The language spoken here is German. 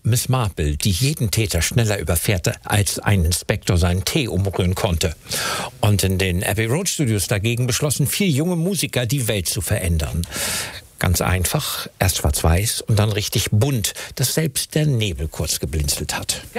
Miss Marple, die jeden Täter schneller überfährte, als ein Inspektor seinen Tee umrühren konnte. Und in den Abbey Road Studios dagegen beschlossen 4 junge Musiker, die Welt zu verändern. Ganz einfach, erst schwarz-weiß und dann richtig bunt, dass selbst der Nebel kurz geblinzelt hat.